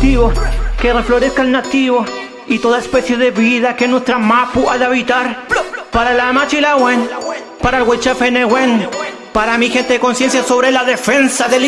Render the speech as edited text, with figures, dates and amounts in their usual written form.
cultivo, que reflorezca el nativo y toda especie de vida que nuestra mapu ha de habitar. Para la machilahuen, para el huichafenehuen, para mi gente de conciencia sobre la defensa del